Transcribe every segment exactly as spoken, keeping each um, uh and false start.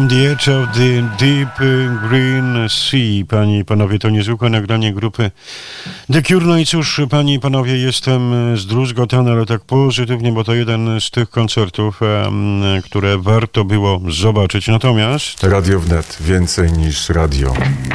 On the Edge of the Deep Green Sea. Panie i panowie, to niezwykłe nagranie grupy The Cure. No i cóż, panie i panowie, jestem zdruzgotany, ale tak pozytywnie, bo to jeden z tych koncertów, um, które warto było zobaczyć. Natomiast... Radio Wnet. Więcej niż radio.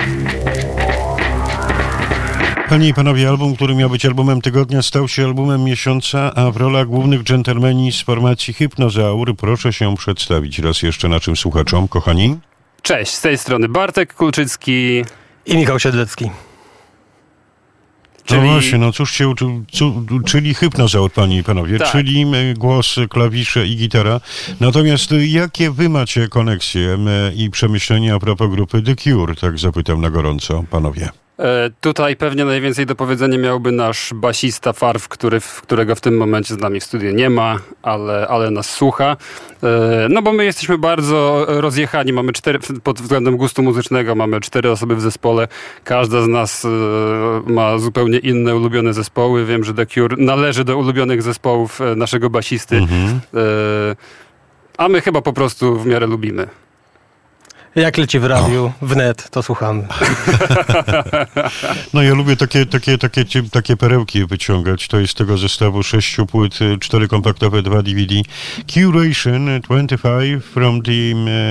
Panie i panowie, album, który miał być albumem tygodnia, stał się albumem miesiąca, a w rolach głównych dżentelmeni z formacji Hypnozaur. Proszę się przedstawić raz jeszcze naszym słuchaczom, kochani. Cześć, z tej strony Bartek Kulczycki i Michał Siedlecki. Czyli... No właśnie, no cóż się uczy, cu, czyli Hypnozaur, panie i panowie, tak. Czyli głos, klawisze i gitara. Natomiast jakie wy macie koneksje i przemyślenia a propos grupy The Cure? Tak zapytam na gorąco, panowie. E, tutaj pewnie najwięcej do powiedzenia miałby nasz basista Farf, który, w, którego w tym momencie z nami w studiu nie ma, ale, ale nas słucha. E, no bo my jesteśmy bardzo rozjechani, mamy cztery, pod względem gustu muzycznego mamy cztery osoby w zespole. Każda z nas e, ma zupełnie inne ulubione zespoły. Wiem, że The Cure należy do ulubionych zespołów naszego basisty. Mhm. E, a my chyba po prostu w miarę lubimy. Jak leci w radiu, wnet, to słuchamy. No ja lubię takie, takie, takie, takie perełki wyciągać. To jest z tego zestawu sześciu płyt, cztery kompaktowe, dwa D V D. Curation dwadzieścia pięć from, the,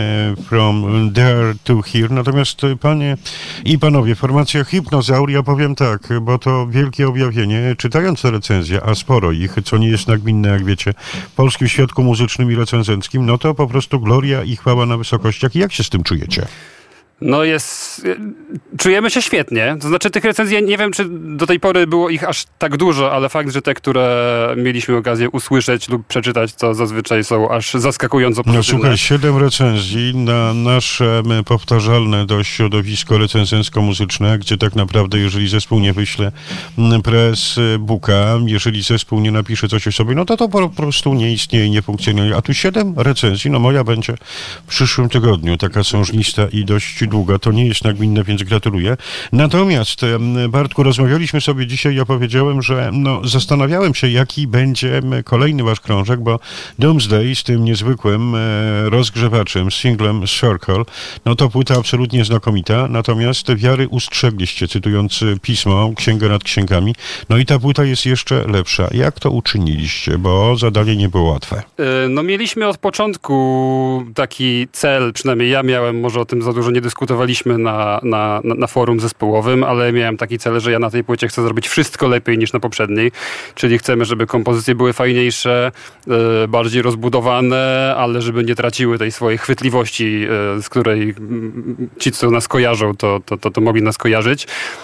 from there to here. Natomiast panie i panowie, formacja Hypnozaur, ja powiem tak, bo to wielkie objawienie. Czytając te recenzje, a sporo ich, co nie jest nagminne, jak wiecie, w polskim świadku muzycznym i recenzenckim, no to po prostu gloria i chwała na wysokościach. Jak się z tym czujecie? No jest... Czujemy się świetnie. To znaczy tych recenzji, nie wiem, czy do tej pory było ich aż tak dużo, ale fakt, że te, które mieliśmy okazję usłyszeć lub przeczytać, to zazwyczaj są aż zaskakująco pozytywne. No słuchaj, siedem recenzji na nasze powtarzalne dość środowisko recenzencko-muzyczne, gdzie tak naprawdę, jeżeli zespół nie wyśle press booka, jeżeli zespół nie napisze coś o sobie, no to to po prostu nie istnieje, nie funkcjonuje. A tu siedem recenzji, no moja będzie w przyszłym tygodniu, taka sążnista i dość długa, to nie jest nagminne, więc gratuluję. Natomiast, Bartku, rozmawialiśmy sobie dzisiaj, ja powiedziałem, że no, zastanawiałem się, jaki będzie kolejny wasz krążek, bo Doomsday z tym niezwykłym rozgrzewaczem, singlem Circle, no to płyta absolutnie znakomita, natomiast wiary ustrzegliście, cytując pismo, księgę nad księgami, no i ta płyta jest jeszcze lepsza. Jak to uczyniliście? Bo zadanie nie było łatwe. No mieliśmy od początku taki cel, przynajmniej ja miałem, może o tym za dużo nie dyskutowaliśmy na, na, na forum zespołowym, ale miałem taki cel, że ja na tej płycie chcę zrobić wszystko lepiej niż na poprzedniej, czyli chcemy, żeby kompozycje były fajniejsze, yy, bardziej rozbudowane, ale żeby nie traciły tej swojej chwytliwości, yy, z której yy, ci, co nas kojarzą, to, to, to, to mogli nas kojarzyć.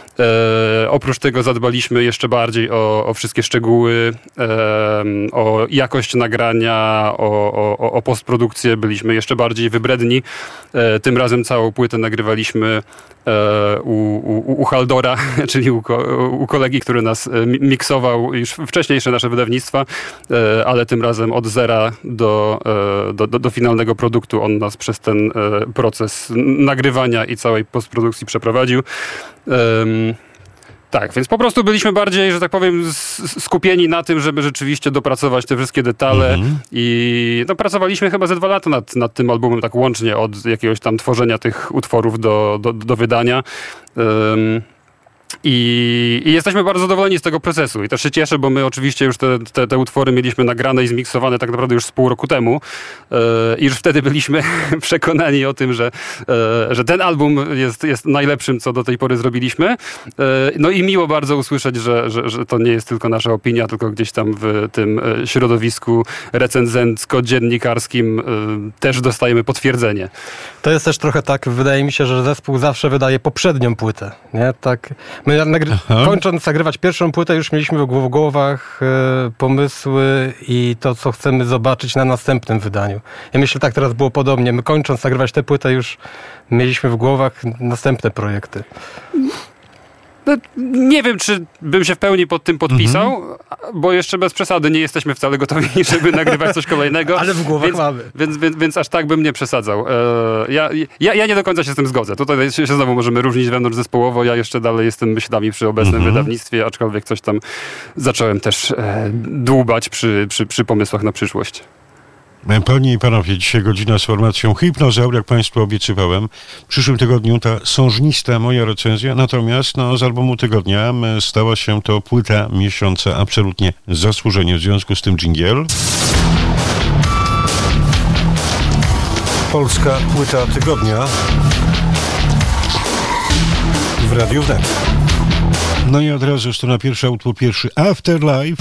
E, oprócz tego zadbaliśmy jeszcze bardziej o, o wszystkie szczegóły, e, o jakość nagrania, o, o, o postprodukcję. Byliśmy jeszcze bardziej wybredni. E, tym razem całą płytę nagrywaliśmy e, u, u, u Haldora, czyli u, u kolegi, który nas miksował już wcześniejsze nasze wydawnictwa, e, ale tym razem od zera do, e, do, do, do finalnego produktu on nas przez ten e, proces nagrywania i całej postprodukcji przeprowadził. Um, tak, więc po prostu byliśmy bardziej, że tak powiem, skupieni na tym, żeby rzeczywiście dopracować te wszystkie detale mm-hmm. i no, pracowaliśmy chyba ze dwa lata nad, nad tym albumem, tak łącznie od jakiegoś tam tworzenia tych utworów do, do, do wydania. Um, I, I jesteśmy bardzo zadowoleni z tego procesu i też się cieszę, bo my oczywiście już te, te, te utwory mieliśmy nagrane i zmiksowane tak naprawdę już z pół roku temu yy, i już wtedy byliśmy przekonani o tym, że, yy, że ten album jest, jest najlepszym, co do tej pory zrobiliśmy. Yy, no i miło bardzo usłyszeć, że, że, że to nie jest tylko nasza opinia, tylko gdzieś tam w tym środowisku recenzencko-dziennikarskim yy, też dostajemy potwierdzenie. To jest też trochę tak, wydaje mi się, że zespół zawsze wydaje poprzednią płytę, nie? Tak. My nagry- kończąc nagrywać pierwszą płytę już mieliśmy w głowach e, pomysły i to, co chcemy zobaczyć na następnym wydaniu. Ja myślę, tak teraz było podobnie. My kończąc nagrywać tę płytę już mieliśmy w głowach następne projekty. No, nie wiem, czy bym się w pełni pod tym podpisał, mm-hmm. bo jeszcze bez przesady nie jesteśmy wcale gotowi, żeby nagrywać coś kolejnego. Ale w głowach więc, mamy. Więc, więc, więc aż tak bym nie przesadzał. E, ja, ja, ja nie do końca się z tym zgodzę. Tutaj się znowu możemy różnić wewnątrz zespołowo. Ja jeszcze dalej jestem myślami przy obecnym mm-hmm. wydawnictwie, aczkolwiek coś tam zacząłem też e, dłubać przy, przy, przy pomysłach na przyszłość. Panie i panowie, dzisiaj godzina z formacją Hipnozaur, jak państwu obiecywałem. W przyszłym tygodniu ta sążnista moja recenzja, natomiast no, z albumu tygodnia stała się to płyta miesiąca, absolutnie zasłużenie, w związku z tym dżingiel. Polska płyta tygodnia w Radiu Wnet. No i od razu strona pierwsza, utwór pierwszy, Afterlife.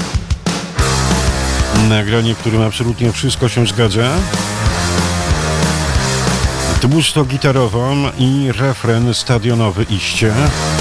Nagranie, w którym absolutnie wszystko się zgadza. Tłusto gitarową i refren stadionowy iście.